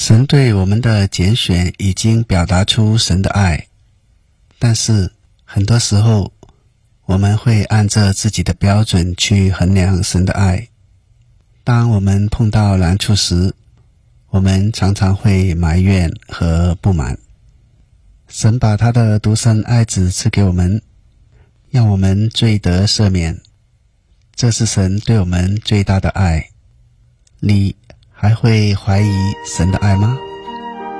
神对我们的拣选已经表达出神的爱，但是很多时候我们会按着自己的标准去衡量神的爱。当我们碰到难处时，我们常常会埋怨和不满。神把他的独生爱子赐给我们，让我们罪得赦免，这是神对我们最大的爱。你还会怀疑神的爱吗？